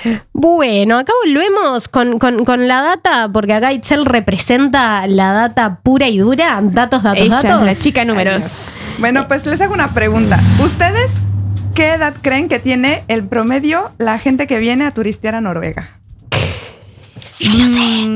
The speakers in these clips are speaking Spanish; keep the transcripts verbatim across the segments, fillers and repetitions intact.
Bueno, acá volvemos con, con, con la data, porque acá Itzel representa la data pura y dura. Datos, datos, Ella datos. es la chica números. Bueno, pues les hago una pregunta. ¿Ustedes qué edad creen que tiene el promedio la gente que viene a turistear a Noruega? Yo lo sé.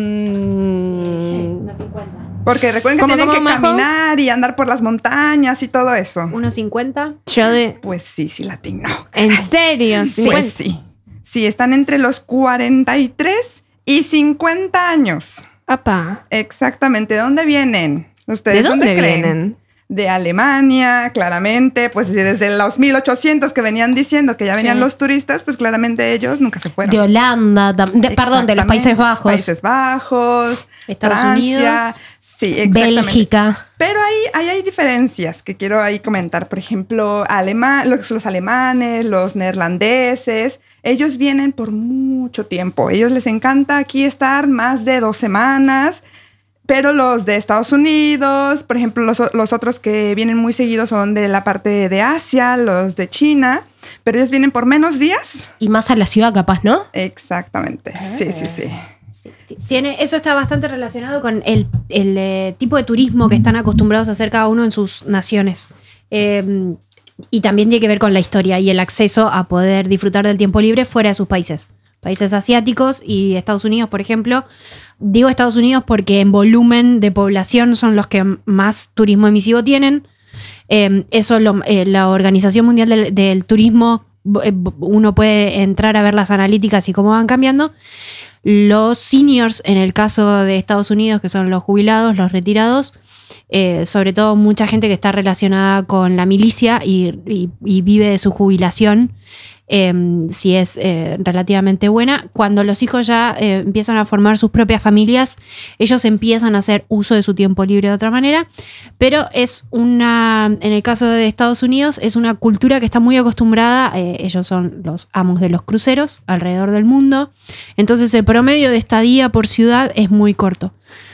Mm, Porque recuerden que ¿Cómo, tienen cómo, que Majo? caminar y andar por las montañas y todo eso. ¿uno cincuenta? Yo de... Pues sí, sí latino. ¿En serio? Pues sí. Sí, están entre los cuarenta y tres y cincuenta años. Apa. Exactamente. ¿De dónde vienen? ¿Ustedes ¿De dónde creen? vienen? De Alemania, claramente, pues desde los mil ochocientos que venían diciendo que ya venían Sí. los turistas, pues claramente ellos nunca se fueron. De Holanda, tam- de- perdón, de los Países Exactamente. Bajos. Países Bajos, Estados Francia, Unidos, sí, exactamente. Bélgica. Pero ahí, ahí hay diferencias que quiero ahí comentar. Por ejemplo, alema- los, los alemanes, los neerlandeses, ellos vienen por mucho tiempo. Ellos les encanta aquí estar más de dos semanas. Pero los de Estados Unidos, por ejemplo, los, los otros que vienen muy seguidos son de la parte de Asia, los de China, pero ellos vienen por menos días. Y más a la ciudad, capaz, ¿no? Exactamente. Sí, sí, sí. Sí, tiene, eso está bastante relacionado con el, el eh, tipo de turismo que están acostumbrados a hacer cada uno en sus naciones. Eh, y también tiene que ver con la historia y el acceso a poder disfrutar del tiempo libre fuera de sus países. Países asiáticos y Estados Unidos, por ejemplo. Digo Estados Unidos porque en volumen de población son los que más turismo emisivo tienen. Eh, eso lo, eh, la Organización Mundial del, del Turismo, eh, uno puede entrar a ver las analíticas y cómo van cambiando. Los seniors, en el caso de Estados Unidos, que son los jubilados, los retirados, eh, sobre todo mucha gente que está relacionada con la milicia y, y, y vive de su jubilación, eh, si es eh, relativamente buena. Cuando los hijos ya eh, empiezan a formar sus propias familias, ellos empiezan a hacer uso de su tiempo libre de otra manera, pero es una, en el caso de Estados Unidos, es una cultura que está muy acostumbrada, eh, ellos son los amos de los cruceros alrededor del mundo, entonces el promedio de estadía por ciudad es muy corto.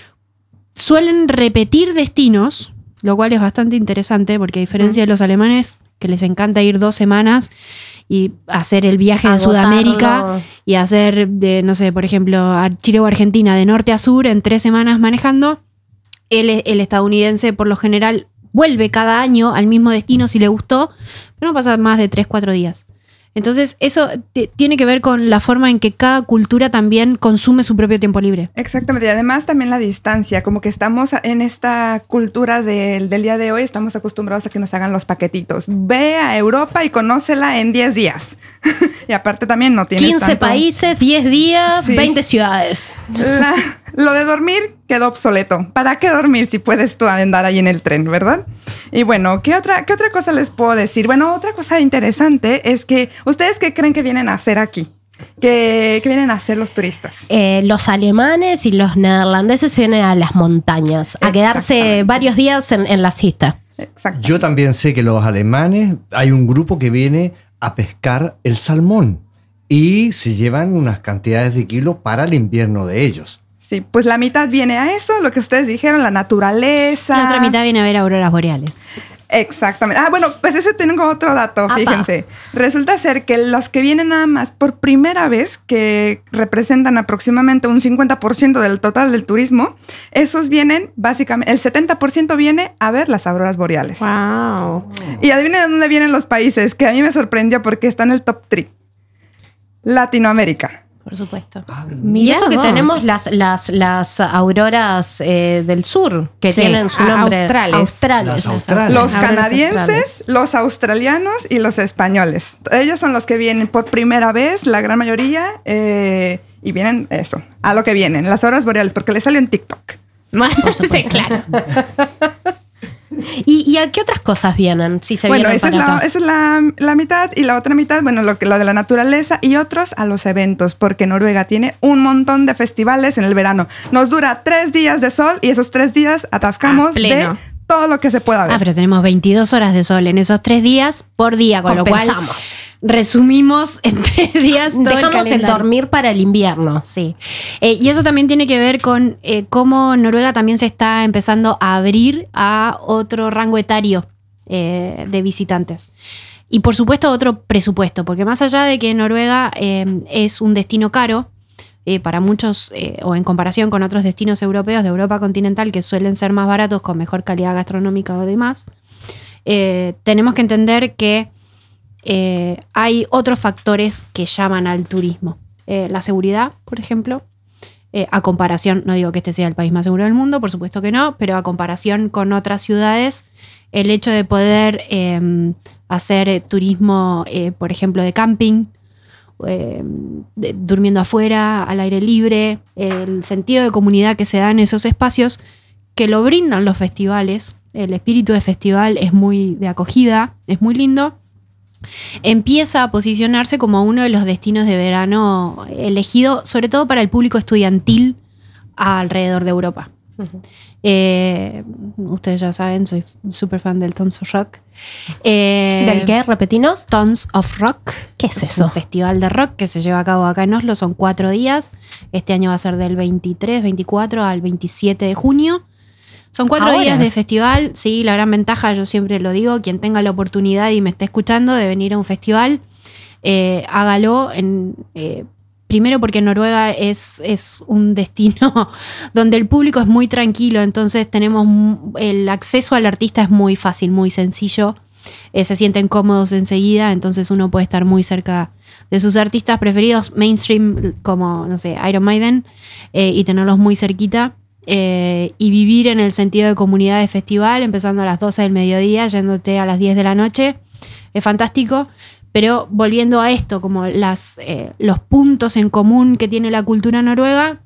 Suelen repetir destinos, lo cual es bastante interesante porque a diferencia de los alemanes, que les encanta ir dos semanas y hacer el viaje de Agotarlo. Sudamérica y hacer, de no sé, por ejemplo, a Chile o Argentina de norte a sur en tres semanas manejando, el, el estadounidense por lo general vuelve cada año al mismo destino si le gustó, pero no pasa más de tres, cuatro días. Entonces eso t- tiene que ver con la forma en que cada cultura también consume su propio tiempo libre. Exactamente, y además también la distancia, como que estamos en esta cultura del, del día de hoy, estamos acostumbrados a que nos hagan los paquetitos. Ve a Europa y conócela en diez días. Y aparte también no tienes quince tanto... países, diez días, Sí. veinte ciudades. La- lo de dormir quedó obsoleto. ¿Para qué dormir si puedes tú andar ahí en el tren, verdad? Y bueno, ¿qué otra, qué otra cosa les puedo decir? Bueno, otra cosa interesante es que ¿ustedes qué creen que vienen a hacer aquí? ¿Qué, qué vienen a hacer los turistas? Eh, los alemanes y los neerlandeses se vienen a las montañas, a quedarse Exactamente. varios días en, en la siesta. Exacto. Yo también sé que los alemanes, hay un grupo que viene a pescar el salmón y se llevan unas cantidades de kilos para el invierno de ellos. Sí, pues la mitad viene a eso, lo que ustedes dijeron, la naturaleza. La otra mitad viene a ver auroras boreales. Exactamente. Ah, bueno, pues ese tengo otro dato, Apa. fíjense. Resulta ser que los que vienen nada más por primera vez, que representan aproximadamente un cincuenta por ciento del total del turismo, esos vienen básicamente, el setenta por ciento viene a ver las auroras boreales. Wow. Y adivinen de dónde vienen los países, que a mí me sorprendió porque está en el top tres. Latinoamérica. Por supuesto. Y eso que vos. tenemos las, las, las auroras eh, del sur, que Sí, tienen su a- nombre. australes. Australes. Las australes. Los Auroras canadienses, australes. los australianos y los españoles. Ellos son los que vienen por primera vez, la gran mayoría, eh, y vienen eso, a lo que vienen, las auroras boreales, porque les salió en TikTok. Por supuesto. Claro. ¿Y, ¿Y a qué otras cosas vienen? Si se Bueno, vienen esa es, para la, acá? esa es la, la mitad, y la otra mitad, bueno, lo, que, lo de la naturaleza, y otros a los eventos, porque Noruega tiene un montón de festivales en el verano. Nos dura tres días de sol y esos tres días atascamos A pleno. de todo lo que se pueda ver. Ah, pero tenemos veintidós horas de sol en esos tres días por día, con lo cual Compensamos. resumimos en tres días todo el Dejamos el, calendario. dormir para el invierno. Sí. Eh, y eso también tiene que ver con eh, cómo Noruega también se está empezando a abrir a otro rango etario eh, de visitantes. Y por supuesto otro presupuesto, porque más allá de que Noruega eh, es un destino caro, eh, para muchos, eh, o en comparación con otros destinos europeos de Europa continental que suelen ser más baratos, con mejor calidad gastronómica o demás, eh, tenemos que entender que eh, hay otros factores que llaman al turismo. Eh, la seguridad, por ejemplo, eh, a comparación, no digo que este sea el país más seguro del mundo, por supuesto que no, pero a comparación con otras ciudades, el hecho de poder eh, hacer eh, turismo, eh, por ejemplo, de camping, eh, de, durmiendo afuera, al aire libre, el sentido de comunidad que se da en esos espacios, que lo brindan los festivales, el espíritu de festival es muy de acogida, es muy lindo, empieza a posicionarse como uno de los destinos de verano elegido, sobre todo para el público estudiantil alrededor de Europa. Uh-huh. Eh, ustedes ya saben, soy súper fan del Tons of Rock. Eh, ¿Del qué? Repetinos. Tons of Rock. ¿Qué es es eso? Un festival de rock que se lleva a cabo acá en Oslo. Son cuatro días. Este año va a ser del veintitrés, veinticuatro al veintisiete de junio. Son cuatro Ahora. días de festival. Sí, la gran ventaja, yo siempre lo digo, quien tenga la oportunidad y me esté escuchando de venir a un festival, eh, hágalo en... Eh, Primero porque Noruega es, es un destino donde el público es muy tranquilo, entonces tenemos el acceso al artista es muy fácil, muy sencillo, eh, se sienten cómodos enseguida, entonces uno puede estar muy cerca de sus artistas preferidos, mainstream como, no sé, Iron Maiden, eh, y tenerlos muy cerquita, eh, y vivir en el sentido de comunidad de festival, empezando a las doce del mediodía, yéndote a las diez de la noche, es fantástico. Pero volviendo a esto, como las, eh, los puntos en común que tiene la cultura noruega,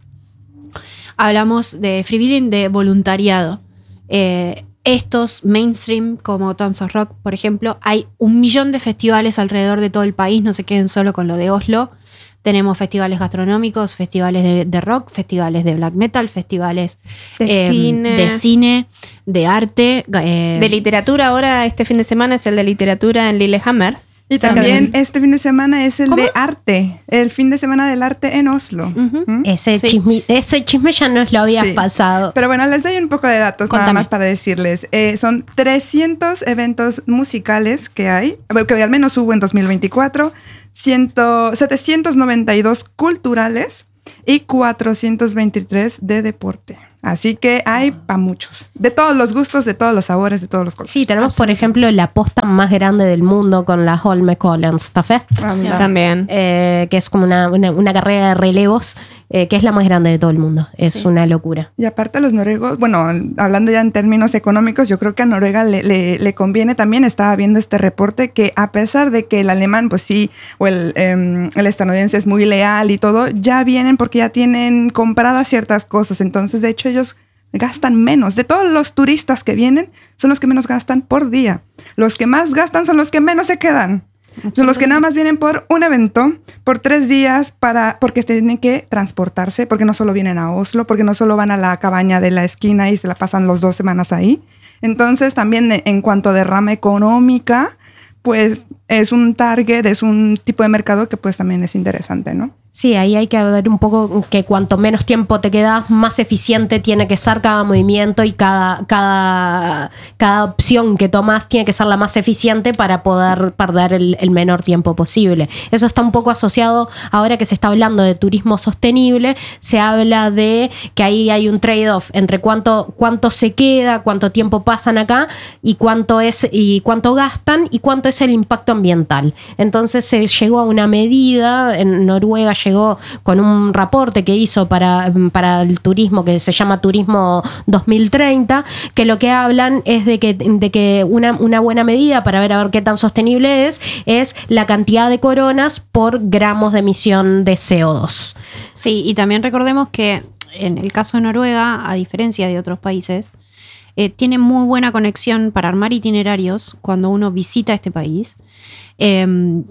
hablamos de frivilling, de voluntariado. Eh, estos mainstream, como Tons of Rock, por ejemplo, hay un millón de festivales alrededor de todo el país, no se queden solo con lo de Oslo. Tenemos festivales gastronómicos, festivales de, de rock, festivales de black metal, festivales de, eh, cine. de cine, de arte. Eh, de literatura, ahora este fin de semana es el de literatura en Lillehammer. Y también este fin de semana es el ¿Cómo? de arte, el fin de semana del arte en Oslo. Uh-huh. ¿Mm? Ese, Sí. chisme, ese chisme ya nos lo habías Sí. pasado. Pero bueno, les doy un poco de datos Contame. nada más para decirles. Eh, son trescientos eventos musicales que hay, que al menos hubo en dos mil veinticuatro, cien, setecientos noventa y dos culturales y cuatrocientos veintitrés de deporte. Así que hay para muchos. De todos los gustos, de todos los sabores, de todos los colores. Sí, tenemos, por ejemplo, la posta más grande del mundo con la Holmenkollen Stafett, Ah, mira. También. eh, que es como una, una, una carrera de relevos, eh, que es la más grande de todo el mundo. Es Sí. una locura. Y aparte los noruegos, bueno, hablando ya en términos económicos, yo creo que a Noruega le, le, le conviene también, estaba viendo este reporte, que a pesar de que el alemán, pues sí, o el, eh, el estadounidense es muy leal y todo, ya vienen porque ya tienen compradas ciertas cosas. Entonces, de hecho, ellos gastan menos. De todos los turistas que vienen, son los que menos gastan por día. Los que más gastan son los que menos se quedan. Son los que nada más vienen por un evento, por tres días, para, porque tienen que transportarse, porque no solo vienen a Oslo, porque no solo van a la cabaña de la esquina y se la pasan los dos semanas ahí. Entonces, también en cuanto a derrama económica, pues es un target, es un tipo de mercado que pues también es interesante, ¿no? Sí, ahí hay que ver un poco que cuanto menos tiempo te quedas, más eficiente tiene que ser cada movimiento y cada, cada, cada opción que tomas tiene que ser la más eficiente para poder sí. perder el, el menor tiempo posible. Eso está un poco asociado, ahora que se está hablando de turismo sostenible, se habla de que ahí hay un trade-off entre cuánto, cuánto se queda, cuánto tiempo pasan acá y cuánto es y cuánto gastan y cuánto es el impacto ambiental. Entonces se llegó a una medida, en Noruega llegó con un reporte que hizo para, para el turismo que se llama Turismo dos mil treinta, que lo que hablan es de que, de que una, una buena medida para ver a ver qué tan sostenible es, es la cantidad de coronas por gramos de emisión de C O dos. Sí, y también recordemos que en el caso de Noruega, a diferencia de otros países, eh, tiene muy buena conexión para armar itinerarios cuando uno visita este país. Eh,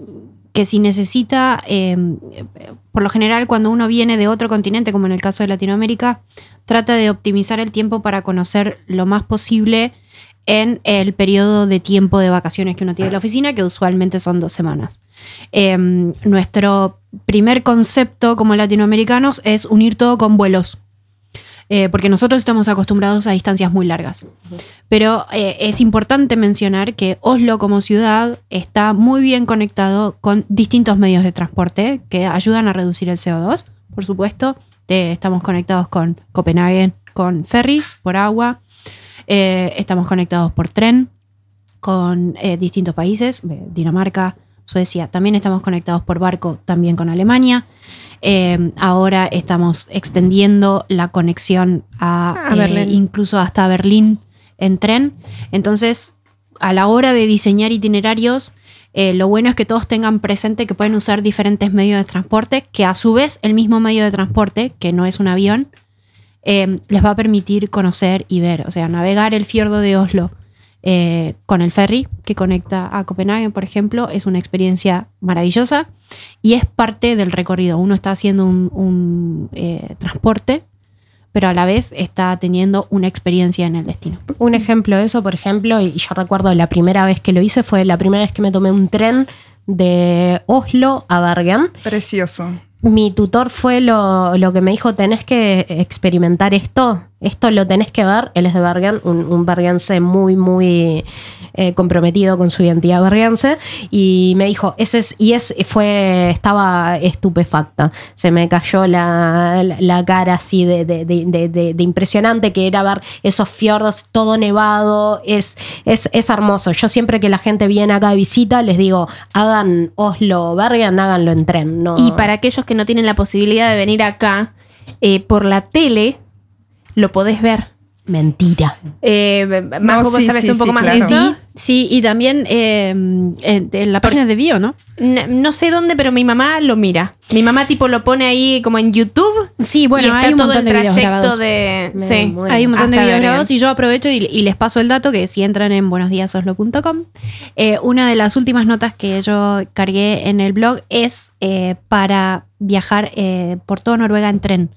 que si necesita, eh, por lo general cuando uno viene de otro continente, como en el caso de Latinoamérica, trata de optimizar el tiempo para conocer lo más posible en el periodo de tiempo de vacaciones que uno tiene en la oficina, que usualmente son dos semanas. Eh, nuestro primer concepto como latinoamericanos es unir todo con vuelos. eh, porque nosotros estamos acostumbrados a distancias muy largas. Pero eh, es importante mencionar que Oslo como ciudad está muy bien conectado con distintos medios de transporte que ayudan a reducir el C O dos, por supuesto. Eh, estamos conectados con Copenhague, con ferries, por agua. Eh, estamos conectados por tren con eh, distintos países, eh, Dinamarca, Suecia. También estamos conectados por barco, también con Alemania. Eh, ahora estamos extendiendo la conexión a, A Berlín. eh, incluso hasta Berlín en tren. Entonces, a la hora de diseñar itinerarios, eh, lo bueno es que todos tengan presente que pueden usar diferentes medios de transporte, que a su vez el mismo medio de transporte, que no es un avión, eh, les va a permitir conocer y ver, o sea, navegar el fiordo de Oslo eh, con el ferry que conecta a Copenhague, por ejemplo, es una experiencia maravillosa y es parte del recorrido. Uno está haciendo un, un eh, transporte, pero a la vez está teniendo una experiencia en el destino. Un ejemplo de eso, por ejemplo, y yo recuerdo la primera vez que lo hice, fue la primera vez que me tomé un tren de Oslo a Bergen. Precioso. Mi tutor fue lo, lo que me dijo, tenés que experimentar esto, esto lo tenés que ver. Él es de Bergen, un, un bergense muy, muy eh, comprometido con su identidad bergense, y me dijo, ese es, y es, fue, estaba estupefacta. Se me cayó la, la, la cara así de, de, de, de, de, de impresionante que era ver esos fiordos, todo nevado, es, es, es hermoso. Yo siempre que la gente viene acá de visita, les digo, hagan Oslo-Bergen, háganlo en tren. No. Y para aquellos que no tienen la posibilidad de venir acá, eh, por la tele lo podés ver. Mentira. Eh, Majo, ¿vos sí, sabés sí, un poco sí, más claro. de eso? Sí, y también eh, en, en la página de Bio, ¿no? N- No sé dónde, pero mi mamá lo mira. Mi mamá tipo lo pone ahí como en YouTube. Sí, bueno, y está hay un todo montón el de videos trayecto grabados. de... Me Sí. muero. Hay un montón de Hasta videos Bergen. grabados y yo aprovecho y, y les paso el dato que si entran en buenos días oslo punto com, eh, una de las últimas notas que yo cargué en el blog es eh, para viajar eh, por toda Noruega en tren.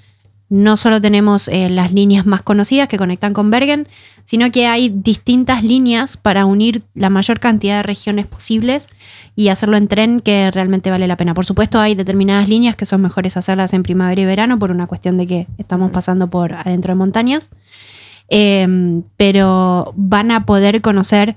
No solo tenemos eh, las líneas más conocidas que conectan con Bergen, sino que hay distintas líneas para unir la mayor cantidad de regiones posibles y hacerlo en tren, que realmente vale la pena. Por supuesto, hay determinadas líneas que son mejores hacerlas en primavera y verano por una cuestión de que estamos pasando por adentro de montañas, eh, pero van a poder conocer,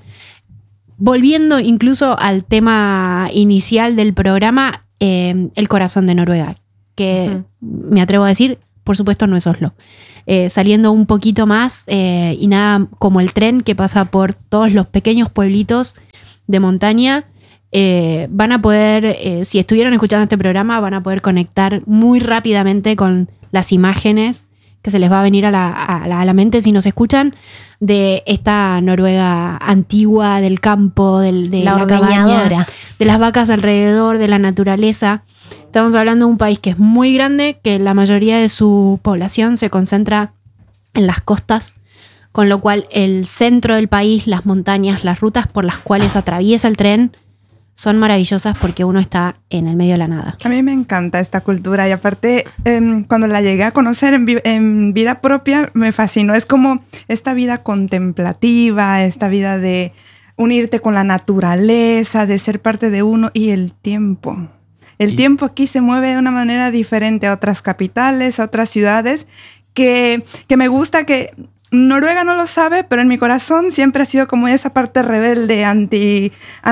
volviendo incluso al tema inicial del programa, eh, el corazón de Noruega, que uh-huh. me atrevo a decir, por supuesto no es Oslo. Eh, saliendo un poquito más eh, y nada como el tren que pasa por todos los pequeños pueblitos de montaña, eh, van a poder, eh, si estuvieron escuchando este programa, van a poder conectar muy rápidamente con las imágenes que se les va a venir a la, a la, a la mente si nos escuchan, de esta Noruega antigua, del campo, del, de la, la cabaña, ordeñadora, de las vacas alrededor, de la naturaleza. Estamos hablando de un país que es muy grande, que la mayoría de su población se concentra en las costas, con lo cual el centro del país, las montañas, las rutas por las cuales atraviesa el tren son maravillosas porque uno está en el medio de la nada. A mí me encanta esta cultura y aparte eh, cuando la llegué a conocer en, vi- en vida propia me fascinó. Es como esta vida contemplativa, esta vida de unirte con la naturaleza, de ser parte de uno y el tiempo. El Y- tiempo aquí se mueve de una manera diferente a otras capitales, a otras ciudades, que, que me gusta que Noruega no lo sabe, pero en mi corazón siempre ha sido como esa parte rebelde, anti,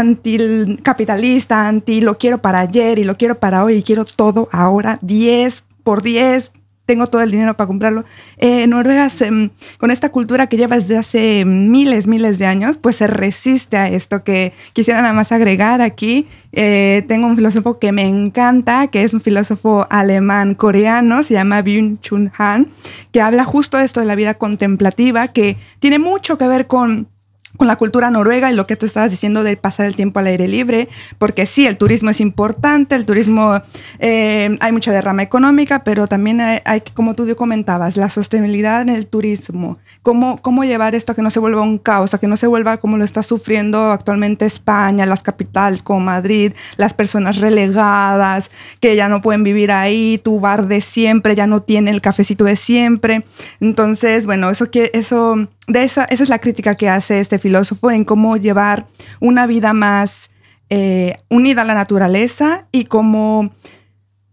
anti-capitalista, anti lo quiero para ayer y lo quiero para hoy y quiero todo ahora, diez por diez, tengo todo el dinero para comprarlo. Eh, Noruega, se, con esta cultura que lleva desde hace miles, miles de años, pues se resiste a esto. Que quisiera nada más agregar aquí. Eh, tengo un filósofo que me encanta, que es un filósofo alemán-coreano, se llama Byung-Chul Han, que habla justo de esto de la vida contemplativa, que tiene mucho que ver con con la cultura noruega y lo que tú estabas diciendo de pasar el tiempo al aire libre, porque sí, el turismo es importante, el turismo, eh, hay mucha derrama económica, pero también hay, hay, como tú comentabas, la sostenibilidad en el turismo, cómo, cómo llevar esto a que no se vuelva un caos, a que no se vuelva como lo está sufriendo actualmente España, las capitales como Madrid, las personas relegadas, que ya no pueden vivir ahí, tu bar de siempre ya no tiene el cafecito de siempre. Entonces, bueno, eso que eso... De esa, esa es la crítica que hace este filósofo en cómo llevar una vida más eh, unida a la naturaleza y cómo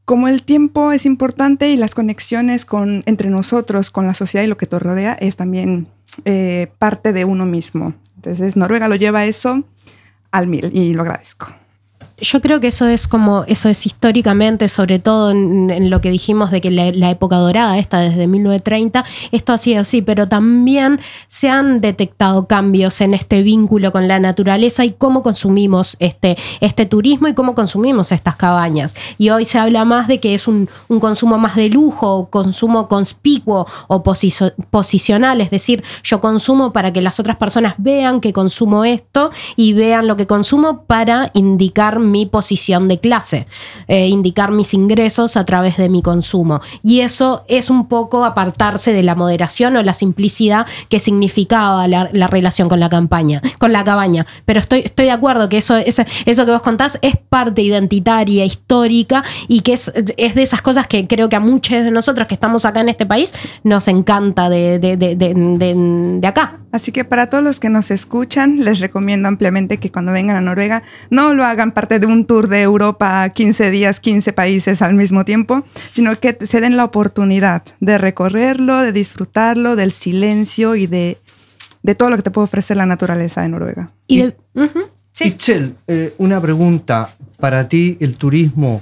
como el tiempo es importante y las conexiones con, entre nosotros, con la sociedad y lo que te rodea, es también eh, parte de uno mismo. Entonces, Noruega lo lleva eso al mil y lo agradezco. Yo creo que eso es como, eso es históricamente, sobre todo en, en lo que dijimos de que la, la época dorada, esta desde mil novecientos treinta, esto ha sido así, pero también se han detectado cambios en este vínculo con la naturaleza y cómo consumimos este, este turismo y cómo consumimos estas cabañas. Y hoy se habla más de que es un, un consumo más de lujo, consumo conspicuo o posicio, posicional, es decir, yo consumo para que las otras personas vean que consumo esto y vean lo que consumo para indicar mi posición de clase, eh, indicar mis ingresos a través de mi consumo. Y eso es un poco apartarse de la moderación o la simplicidad que significaba la, la relación con la campaña, con la cabaña. Pero estoy, estoy de acuerdo que eso, eso, eso que vos contás es parte identitaria, histórica, y que es, es de esas cosas que creo que a muchos de nosotros que estamos acá en este país nos encanta de, de, de, de, de, de acá. Así que para todos los que nos escuchan, les recomiendo ampliamente que cuando vengan a Noruega no lo hagan parte de un tour de Europa, quince días, quince países al mismo tiempo, sino que se den la oportunidad de recorrerlo, de disfrutarlo, del silencio y de, de todo lo que te puede ofrecer la naturaleza de Noruega. Y de, uh-huh, sí. Itzel, eh, una pregunta. ¿Para ti el turismo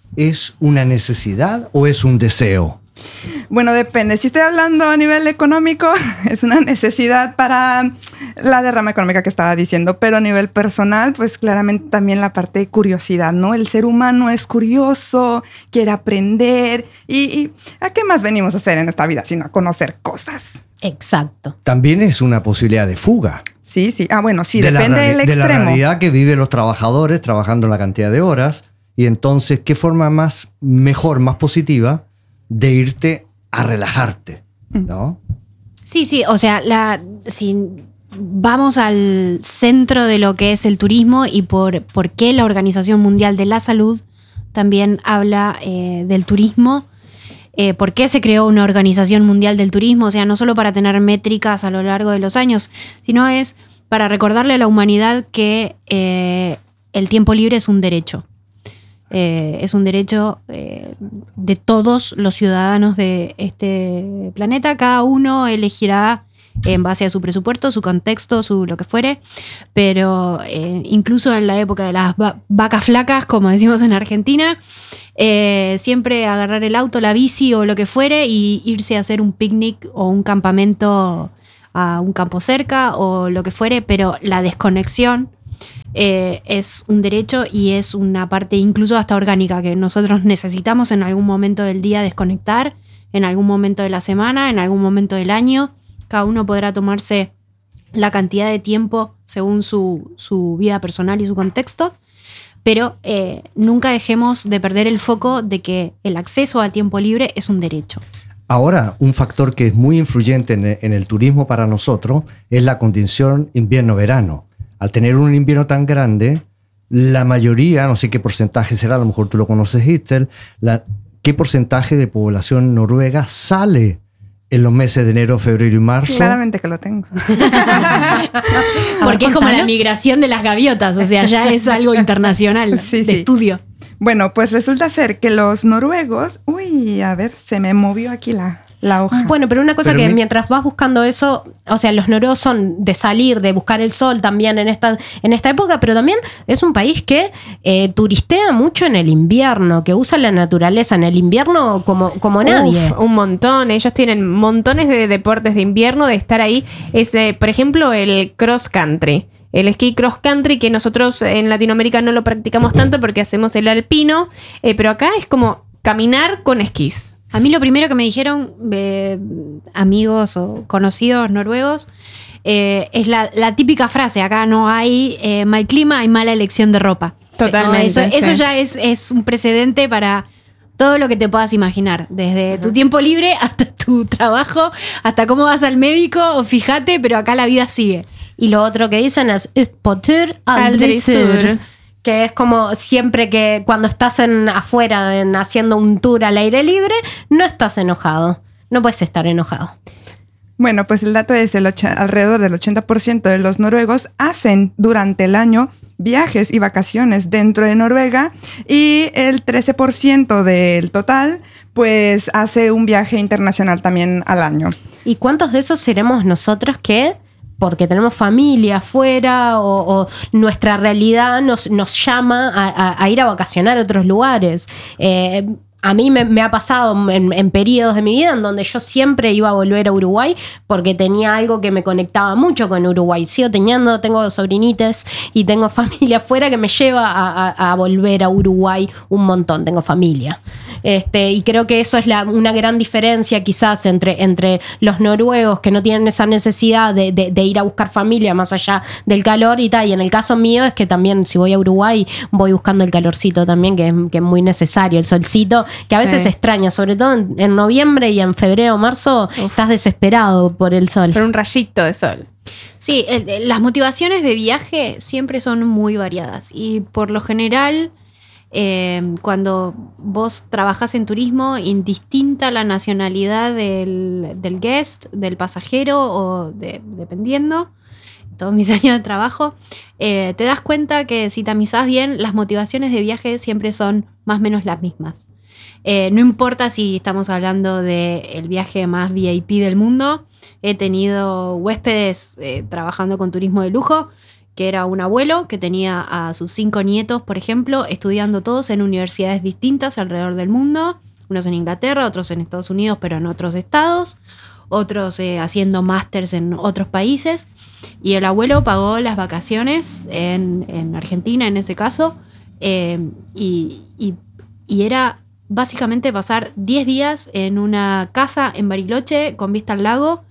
es una necesidad o es un deseo? Bueno, depende. Si estoy hablando a nivel económico, es una necesidad para la derrama económica que estaba diciendo, pero a nivel personal, pues claramente también la parte de curiosidad, ¿no? El ser humano es curioso, quiere aprender y, y ¿a qué más venimos a hacer en esta vida sino a conocer cosas? Exacto. También es una posibilidad de fuga. Sí, sí. Ah, bueno, sí, de depende la, del de extremo. De la realidad que viven los trabajadores trabajando la cantidad de horas. Y entonces, ¿qué forma más mejor, más positiva de irte a relajarte, ¿no? Sí, sí, o sea, la, si vamos al centro de lo que es el turismo y por, por qué la Organización Mundial de la Salud también habla eh, del turismo, eh, por qué se creó una Organización Mundial del Turismo, o sea, no solo para tener métricas a lo largo de los años, sino es para recordarle a la humanidad que eh, el tiempo libre es un derecho. Eh, es un derecho eh, de todos los ciudadanos de este planeta. Cada uno elegirá en base a su presupuesto, su contexto, su lo que fuere, pero eh, incluso en la época de las va- vacas flacas, como decimos en Argentina, eh, siempre agarrar el auto, la bici o lo que fuere y irse a hacer un picnic o un campamento a un campo cerca o lo que fuere, pero la desconexión Eh, es un derecho y es una parte incluso hasta orgánica que nosotros necesitamos en algún momento del día desconectar, en algún momento de la semana, en algún momento del año. Cada uno podrá tomarse la cantidad de tiempo según su, su vida personal y su contexto, pero eh, nunca dejemos de perder el foco de que el acceso al tiempo libre es un derecho. Ahora, un factor que es muy influyente en el, en el turismo para nosotros es la condición invierno-verano. Al tener un invierno tan grande, la mayoría, no sé qué porcentaje será, a lo mejor tú lo conoces, Itzel, la, ¿qué porcentaje de población noruega sale en los meses de enero, febrero y marzo? Claramente que lo tengo. Porque es como la migración de las gaviotas, o sea, ya es algo internacional Sí, de sí. estudio. Bueno, pues resulta ser que los noruegos... Uy, a ver, se me movió aquí la, la hoja. Bueno, pero una cosa Pero que mi- mientras vas buscando eso, o sea, los noruegos son de salir, de buscar el sol también en esta, en esta época, pero también es un país que eh, turistea mucho en el invierno, que usa la naturaleza en el invierno como, como nadie. Uf, un montón. Ellos tienen montones de deportes de invierno, de estar ahí. Es, eh, por ejemplo, el cross country. El esquí cross country, que nosotros en Latinoamérica no lo practicamos tanto porque hacemos el alpino, eh, pero acá es como caminar con esquís. A mí lo primero que me dijeron eh, amigos o conocidos noruegos eh, es la, la típica frase, acá no hay eh, mal clima, hay mala elección de ropa. Totalmente, No, eso, sí. eso ya es, es un precedente para todo lo que te puedas imaginar, desde tu tiempo libre hasta tu trabajo, hasta cómo vas al médico, o fíjate, pero acá la vida sigue. Y lo otro que dicen es "Utpotur Aldri sur", aldri sur", que es como siempre que cuando estás en, afuera en, haciendo un tour al aire libre, no estás enojado. No puedes estar enojado. Bueno, pues el dato es el och- alrededor del ochenta por ciento de los noruegos hacen durante el año viajes y vacaciones dentro de Noruega, y el trece por ciento del total pues hace un viaje internacional también al año. ¿Y cuántos de esos seremos nosotros que, porque tenemos familia afuera o, o nuestra realidad nos, nos llama a, a, a ir a vacacionar a otros lugares? Eh, A mí me, me ha pasado en, en periodos de mi vida en donde yo siempre iba a volver a Uruguay porque tenía algo que me conectaba mucho con Uruguay. Sigo teniendo, tengo sobrinites y tengo familia afuera que me lleva a, a, a volver a Uruguay un montón. Tengo familia. Este, y creo que eso es la, una gran diferencia quizás entre, entre los noruegos que no tienen esa necesidad de, de, de ir a buscar familia más allá del calor y tal. Y en el caso mío es que también si voy a Uruguay voy buscando el calorcito también, que es, que es muy necesario, el solcito, que a veces Sí. extraña, sobre todo en, en noviembre y en febrero o marzo. Uf. Estás desesperado por el sol. Por un rayito de sol. Sí, el, el, las motivaciones de viaje siempre son muy variadas y por lo general eh, cuando vos trabajás en turismo, indistinta la nacionalidad del, del guest, del pasajero o de, dependiendo, todos mis años de trabajo, eh, te das cuenta que si tamizás bien, las motivaciones de viaje siempre son más o menos las mismas. Eh, no importa si estamos hablando del viaje más V I P del mundo. He tenido huéspedes eh, trabajando con turismo de lujo, que era un abuelo que tenía a sus cinco nietos, por ejemplo, estudiando todos en universidades distintas alrededor del mundo, unos en Inglaterra, otros en Estados Unidos, pero en otros estados, otros eh, haciendo másters en otros países, y el abuelo pagó las vacaciones en, en Argentina, en ese caso, eh, y, y, y era básicamente pasar diez días en una casa en Bariloche con vista al lago,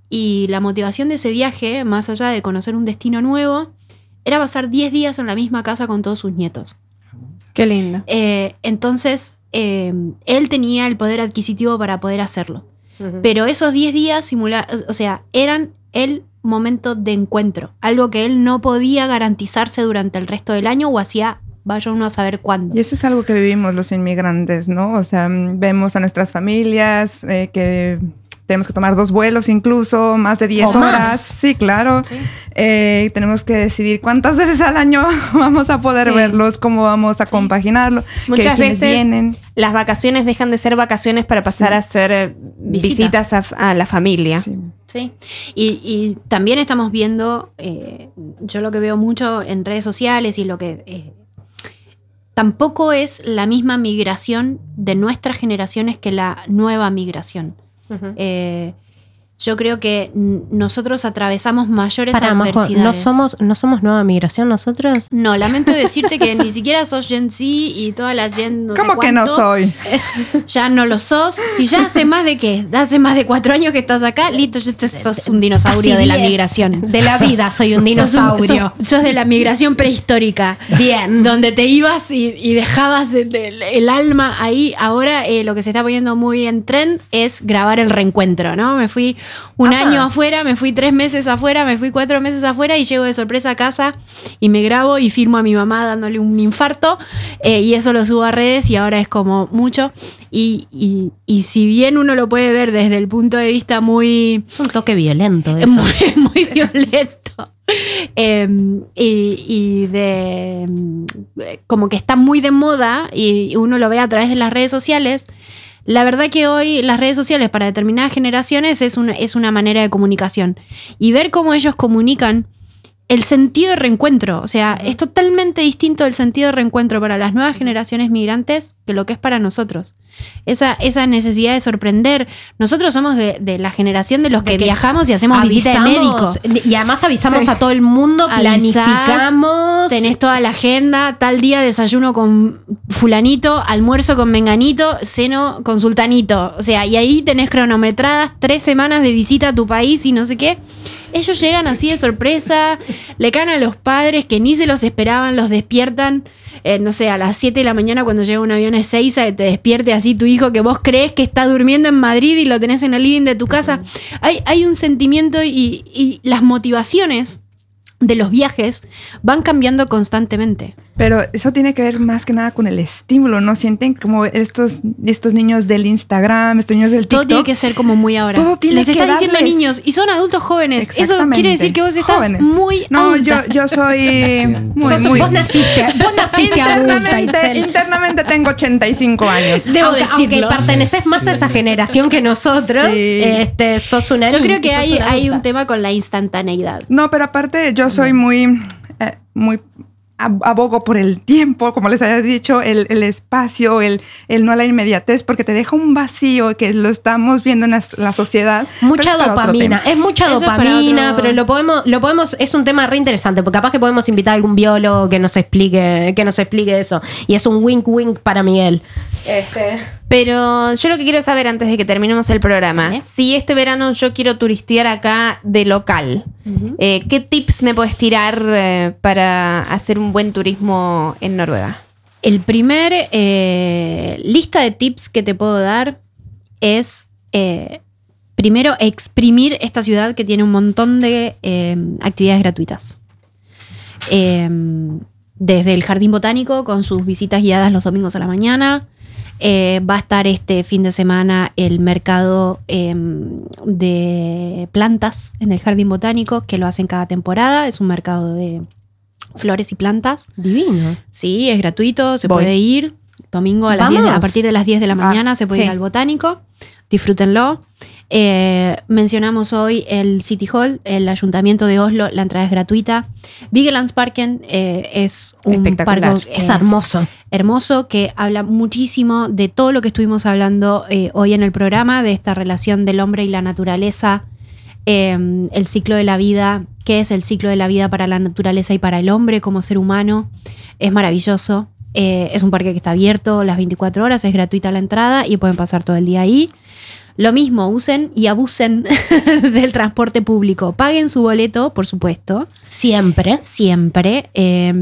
y la motivación de ese viaje, más allá de conocer un destino nuevo, era pasar diez días en la misma casa con todos sus nietos. Qué lindo. Eh, entonces, eh, él tenía el poder adquisitivo para poder hacerlo. Uh-huh. Pero esos diez días simula- o sea, eran el momento de encuentro, algo que él no podía garantizarse durante el resto del año o hacía vaya uno a saber cuándo. Y eso es algo que vivimos los inmigrantes, ¿no? O sea, vemos a nuestras familias eh, que tenemos que tomar dos vuelos incluso, más de diez horas. Más. Sí, claro. Sí. Eh, tenemos que decidir cuántas veces al año vamos a poder sí. verlos, cómo vamos a sí. compaginarlo. Muchas que, veces vienen. Las vacaciones dejan de ser vacaciones para pasar sí. a hacer Visita. visitas a, a la familia. Sí. Sí. Y, y también estamos viendo, eh, yo lo que veo mucho en redes sociales y lo que... Eh, tampoco es la misma migración de nuestras generaciones que la nueva migración. Uh-huh. Eh, yo creo que n- nosotros atravesamos mayores Para, adversidades. Majo, ¿no somos, ¿No somos nueva migración nosotros? No, lamento decirte que ni siquiera sos Gen Z y todas las Gen no ¿Cómo sé que no soy? Ya no lo sos. Si ya hace más de qué, hace más de cuatro años que estás acá, listo, ya sos un dinosaurio de la migración. De la vida soy un dinosaurio. Sos, sos, sos de la migración prehistórica. Bien. Donde te ibas y, y dejabas el, el, el alma ahí. Ahora eh, lo que se está poniendo muy en trend es grabar el reencuentro, ¿no? Me fui un Ajá. año afuera, me fui tres meses afuera, me fui cuatro meses afuera y llego de sorpresa a casa y me grabo y filmo a mi mamá dándole un infarto eh, y eso lo subo a redes y ahora es como mucho y, y, y si bien uno lo puede ver desde el punto de vista muy... Es un toque violento eso. Muy, muy violento. Eh, y, y de como que está muy de moda y uno lo ve a través de las redes sociales. La verdad que hoy las redes sociales para determinadas generaciones es una, es una manera de comunicación. Y ver cómo ellos comunican el sentido de reencuentro. O sea, es totalmente distinto el sentido de reencuentro para las nuevas generaciones migrantes que lo que es para nosotros. Esa, esa necesidad de sorprender. Nosotros somos de, de la generación de los que, de que viajamos y hacemos visita de médico. Y además avisamos sí. a todo el mundo, Avisás, planificamos. Tenés toda la agenda, tal día desayuno con fulanito, almuerzo con menganito, ceno con sultanito. O sea, y ahí tenés cronometradas tres semanas de visita a tu país y no sé qué. Ellos llegan así de sorpresa, le caen a los padres que ni se los esperaban, los despiertan, eh, no sé, a las siete de la mañana cuando llega un avión a Ezeiza, te despierte así tu hijo que vos crees que está durmiendo en Madrid y lo tenés en el living de tu casa. Hay, hay un sentimiento y, y las motivaciones de los viajes van cambiando constantemente. Pero eso tiene que ver más que nada con el estímulo, ¿no? Sienten como estos, estos niños del Instagram, estos niños del TikTok. Todo tiene que ser como muy ahora. Todo tiene Les que está diciendo darles- niños y son adultos jóvenes. Eso Exactamente. quiere decir que vos estás Jóvenes. muy No, yo, adulta. yo soy muy, Sos- muy... vos naciste, vos naciste adulta, internamente, Itzel. internamente tengo ochenta y cinco años. Debo aunque, aunque decirlo. perteneces más a esa generación que nosotros, Sí. este, sos una Yo niña, creo que sos hay, una hay adulta. un tema con la instantaneidad. No, pero aparte yo soy muy, eh, muy ab- abogo por el tiempo, como les había dicho, el, el espacio, el, el no a la inmediatez, porque te deja un vacío que lo estamos viendo en la, la sociedad. Mucha pero es para otro dopamina, tema. es mucha Eso es para dopamina, otro- pero lo podemos, lo podemos, es un tema re interesante, porque capaz que podemos invitar a algún biólogo que nos explique, que nos explique eso. Y es un wink wink para Miguel. Este. Pero yo lo que quiero saber antes de que terminemos el programa, Vale. si este verano yo quiero turistear acá de local, eh, ¿qué tips me puedes tirar eh, para hacer un buen turismo en Noruega? El primer eh, lista de tips que te puedo dar es, eh, primero, exprimir esta ciudad que tiene un montón de eh, actividades gratuitas. Eh, desde el Jardín Botánico, con sus visitas guiadas los domingos a la mañana. Eh, va a estar este fin de semana el mercado eh, de plantas en el Jardín Botánico, que lo hacen cada temporada. Es un mercado de flores y plantas. Divino. Sí, es gratuito, se Voy. puede ir. Domingo a, las Vamos. diez de- a partir de las diez de la Ah, mañana se puede sí. ir al Botánico. Disfrútenlo. Eh, mencionamos hoy el City Hall, el Ayuntamiento de Oslo, la entrada es gratuita. Vigelandsparken eh, es un Espectacular. parque Es hermoso. hermoso que habla muchísimo de todo lo que estuvimos hablando eh, hoy en el programa, de esta relación del hombre y la naturaleza, eh, el ciclo de la vida, qué es el ciclo de la vida para la naturaleza y para el hombre como ser humano. Es maravilloso. Eh, es un parque que está abierto las veinticuatro horas, es gratuita la entrada y pueden pasar todo el día ahí. Lo mismo, usen y abusen del transporte público. Paguen su boleto, por supuesto, Siempre. siempre, eh,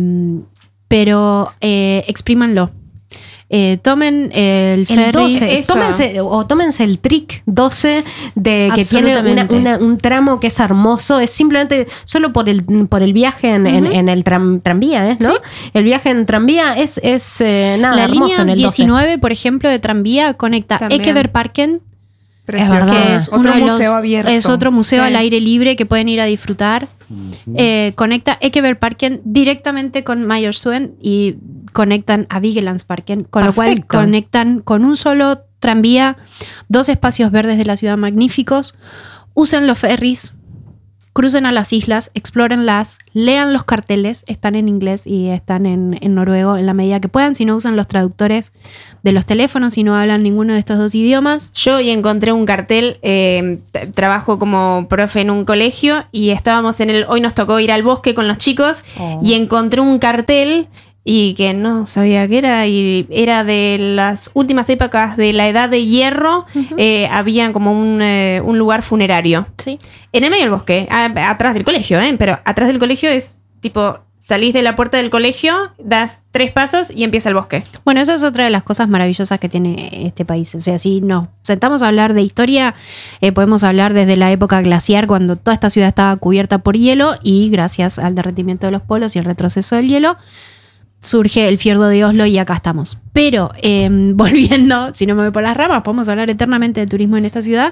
pero eh, exprímanlo. Eh, tomen el El ferry. doce, eso. tómense, o tómense el trick doce de que tiene una- Absolutamente. una- un tramo que es hermoso, es simplemente solo por el, por el viaje en, en- en el tram- tranvía, ¿eh? ¿no? Sí. El viaje en tranvía es, es eh, nada La hermoso línea en el doce. diecinueve, por ejemplo, de tranvía conecta También. Ekebergparken, Precioso. verdad. que es otro uno de los- museo abierto. es otro museo Sí. al aire libre que pueden ir a disfrutar. Eh, conecta Ekebergparken directamente con Majorstua y conectan a Vigelandsparken, con lo cual Perfecto. conectan con un solo tranvía dos espacios verdes de la ciudad magníficos. Usen los ferries, crucen a las islas, explórenlas, lean los carteles, están en inglés y están en, en noruego en la medida que puedan, si no usan los traductores de los teléfonos, si no hablan ninguno de estos dos idiomas. Yo hoy encontré un cartel, eh, t- trabajo como profe en un colegio y estábamos en el, hoy nos tocó ir al bosque con los chicos y encontré un cartel y que no sabía qué era y era de las últimas épocas de la edad de hierro, eh, había como un, eh, un lugar funerario. Sí. En el medio del bosque, a- atrás del colegio, ¿eh? Pero atrás del colegio es tipo, salís de la puerta del colegio, das tres pasos y empieza el bosque. Bueno, eso es otra de las cosas maravillosas que tiene este país. O sea, si nos sentamos a hablar de historia, eh, podemos hablar desde la época glaciar, cuando toda esta ciudad estaba cubierta por hielo y gracias al derretimiento de los polos y el retroceso del hielo, surge el fiordo de Oslo y acá estamos. Pero eh, volviendo, si no me voy por las ramas, podemos hablar eternamente del turismo en esta ciudad.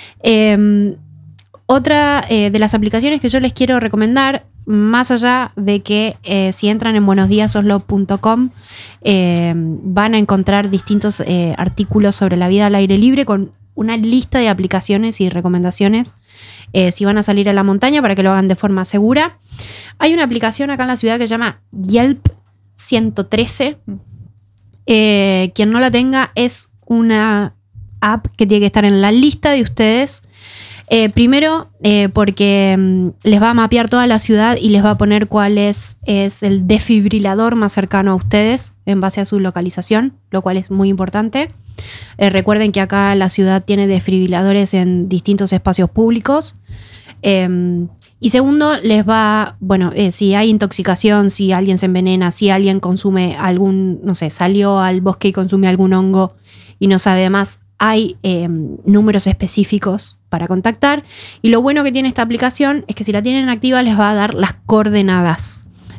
Eh, otra eh, de las aplicaciones que yo les quiero recomendar, más allá de que eh, si entran en buenos días oslo punto com eh, van a encontrar distintos eh, artículos sobre la vida al aire libre con una lista de aplicaciones y recomendaciones eh, si van a salir a la montaña para que lo hagan de forma segura. Hay una aplicación acá en la ciudad que se llama Yelp ciento trece. Eh, quien no la tenga es una app que tiene que estar en la lista de ustedes. Eh, primero, eh, porque mm, les va a mapear toda la ciudad y les va a poner cuál es, es el desfibrilador más cercano a ustedes en base a su localización, lo cual es muy importante. Eh, recuerden que acá la ciudad tiene desfibriladores en distintos espacios públicos. Eh, y segundo, les va, bueno, eh, si hay intoxicación, si alguien se envenena, si alguien consume algún, no sé, salió al bosque y consume algún hongo y no sabe más, hay eh, números específicos para contactar. Y lo bueno que tiene esta aplicación es que si la tienen activa les va a dar las coordenadas. Es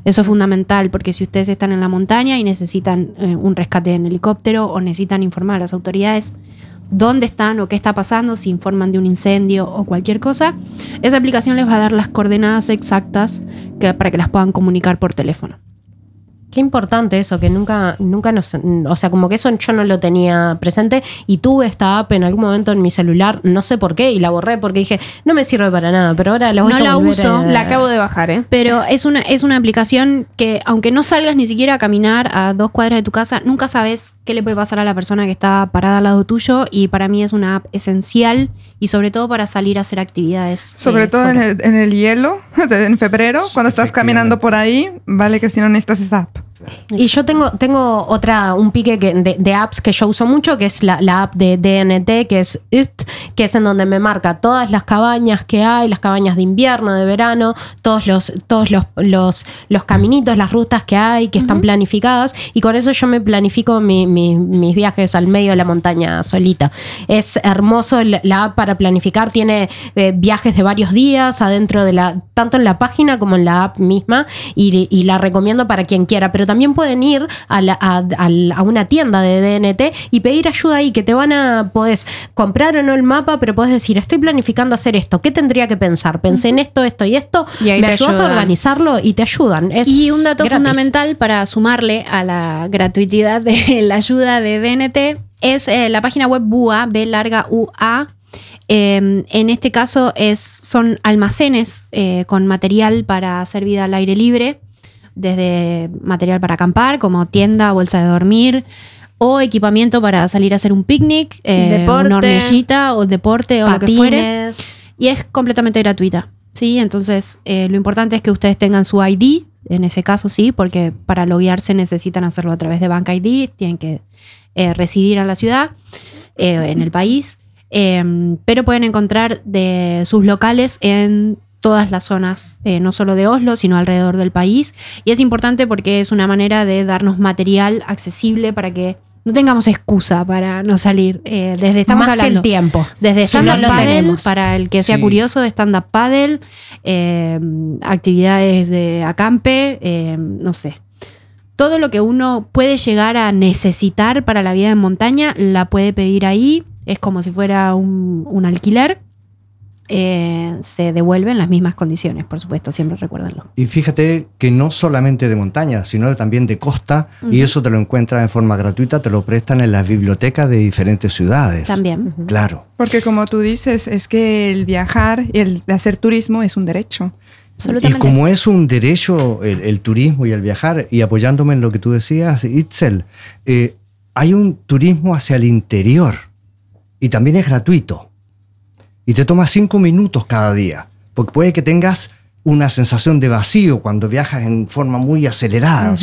Eso es fundamental porque si ustedes están en la montaña y necesitan eh, un rescate en helicóptero o necesitan informar a las autoridades dónde están o qué está pasando, si informan de un incendio o cualquier cosa, esa aplicación les va a dar las coordenadas exactas que, para que las puedan comunicar por teléfono. Qué importante eso, que nunca, nunca nos... O sea, como que eso yo no lo tenía presente y tuve esta app en algún momento en mi celular, no sé por qué, y la borré porque dije, no me sirve para nada, pero ahora la voy No a la volver uso, a- La acabo de bajar, ¿eh? Pero es una, es una aplicación que, aunque no salgas ni siquiera a caminar a dos cuadras de tu casa, nunca sabes qué le puede pasar a la persona que está parada al lado tuyo. Y para mí es una app esencial y sobre todo para salir a hacer actividades. Sobre eh, todo en fuera. el, en el hielo, en febrero, cuando estás caminando por ahí, vale que si no necesitas esa app. Y yo tengo, tengo otra, un pique que, de, de apps que yo uso mucho, que es la, la app de D N T, que es U T, que es en donde me marca todas las cabañas que hay, las cabañas de invierno, de verano, todos los, todos los, los, los caminitos, las rutas que hay, que están planificadas, y con eso yo me planifico mi, mi, mis viajes al medio de la montaña solita. Es hermoso la, la app para planificar, tiene eh, viajes de varios días adentro de la, tanto en la página como en la app misma, y, y la recomiendo para quien quiera, pero también pueden ir a, la, a, a, a una tienda de D N T y pedir ayuda ahí, que te van a, podés comprar o no el mapa, pero podés decir, estoy planificando hacer esto, ¿qué tendría que pensar? Pensé en esto, esto y esto, Y ahí me te ayudas a ayudan. organizarlo y te ayudan. Es Y un dato gratis. fundamental para sumarle a la gratuidad de la ayuda de D N T es eh, la página web B U A, B larga U A. Eh, en este caso es, son almacenes eh, con material para hacer vida al aire libre, desde material para acampar, como tienda, bolsa de dormir, o equipamiento para salir a hacer un picnic, eh, Deporte. una hornillita o deporte o lo que fuere. Patines. Y es completamente gratuita, ¿sí? Entonces, eh, lo importante es que ustedes tengan su I D, en ese caso sí, porque para loguearse necesitan hacerlo a través de Bank I D, tienen que eh, residir en la ciudad, eh, en el país, eh, pero pueden encontrar de sus locales en todas las zonas, eh, no solo de Oslo, sino alrededor del país. Y es importante porque es una manera de darnos material accesible para que no tengamos excusa para no salir. Eh, desde estamos Más hablando que el tiempo. desde Si no stand-up lo paddle, tenemos. para el que sea Sí. curioso, de stand-up paddle, eh, actividades de acampe, eh, no sé. Todo lo que uno puede llegar a necesitar para la vida en montaña, la puede pedir ahí. Es como si fuera un, un alquiler. Eh, se devuelve en las mismas condiciones, por supuesto, siempre recuérdenlo. Y fíjate que no solamente de montaña, sino también de costa, y eso te lo encuentras en forma gratuita, te lo prestan en las bibliotecas de diferentes ciudades. También. Claro. Porque como tú dices, es que el viajar y el hacer turismo es un derecho. Absolutamente. Y como es un derecho el, el turismo y el viajar, y apoyándome en lo que tú decías, Itzel, eh, hay un turismo hacia el interior y también es gratuito. Y te toma cinco minutos cada día, porque puede que tengas una sensación de vacío cuando viajas en forma muy acelerada.